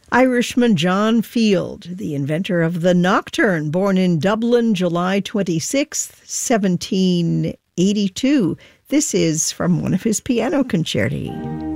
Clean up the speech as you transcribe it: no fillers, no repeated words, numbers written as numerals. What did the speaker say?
Irishman John Field, the inventor of the nocturne, born in Dublin, July 26, 1782. This is from one of his piano concerti.